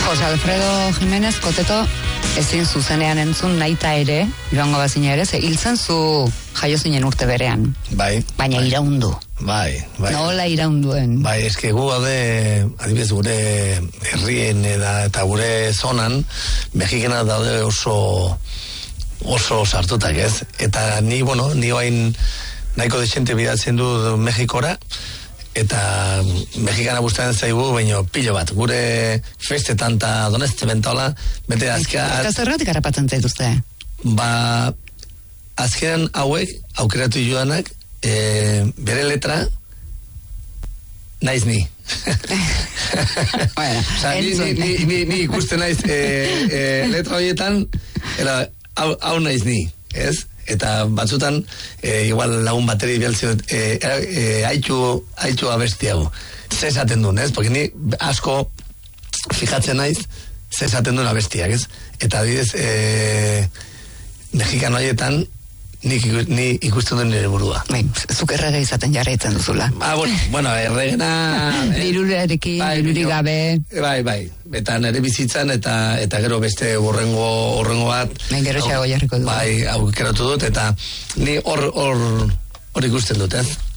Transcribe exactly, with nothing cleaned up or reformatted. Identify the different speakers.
Speaker 1: Jose Alfredo Jimenez, Koteto, ezin zuzenean entzun naita ere, joango bazina ere, ze hiltzen zu jaio zinen urte berean.
Speaker 2: Bai.
Speaker 1: Baina
Speaker 2: bai.
Speaker 1: iraundu.
Speaker 2: Bai, bai.
Speaker 1: Nola iraunduen.
Speaker 2: Bai, eske gu gaude, adibidez gure herrien eta, eta gure zonan, Mexikana daude oso oso sartutak, ez? Eta ni, bueno, ni bain nahiko desente bidatzen du Mexikora, eta Mexikana gustatzen zaigu, baina pilo bat, gure festetan eta donezte bentola, bete azka...
Speaker 1: Eta zerratik harrapatzen zaituzte?
Speaker 2: Ba, azkenan hauek, aukeratu joanak, e, bere letra, naiz ni.
Speaker 1: Bueno,
Speaker 2: Osa, ni, ni, ni, ni, ni ikusten naiz e, e, letra horietan, era, hau, hau naiz ni, ez? Eta batzutan, e, igual lagun bateri bialtzio, e, e, haitxu, haitxu abestiago. Ze esaten duen, ez? Porque ni asko fijatzen naiz, ze esaten duen abestiak, ez? Eta adibidez, e, Mexikan horietan, nik ni ikusten duen nire burua.
Speaker 1: Bai, zuk errege izaten jarraitzen duzula.
Speaker 2: Ah, bueno, bueno, erregena...
Speaker 1: Dirurekin, dirurik gabe...
Speaker 2: Bai, bai, eta nire bizitzan, eta eta gero beste urrengo, urrengo bat...
Speaker 1: Bai, gero txago jarriko du.
Speaker 2: Bai, aukeratu dut, eta ni hor, hor, hor ikusten dut, ez?